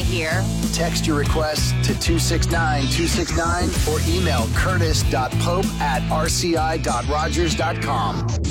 hear. Text your request to 269-269 or email curtis.pope@rci.rogers.com.